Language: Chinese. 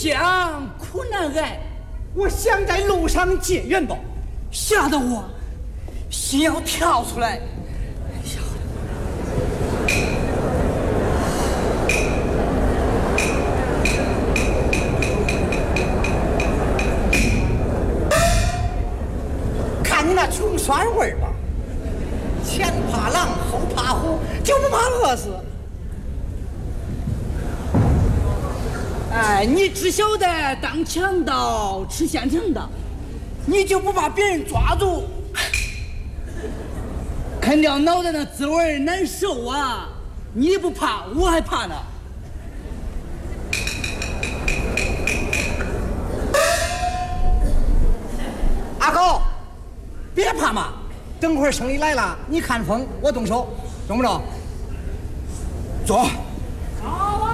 乡苦难挨， 我想在路上结缘吧， 吓得我心要跳出来。 看你那穷酸味儿吧，前怕狼后怕虎，就不怕饿死。 哎，你只晓得当强盗吃现成的，你就不怕别人抓住啃掉脑袋那滋味难受啊？你不怕，我还怕呢。 阿狗，别怕嘛，等会儿生意来了，你看风，我动手，中不中？走。 好。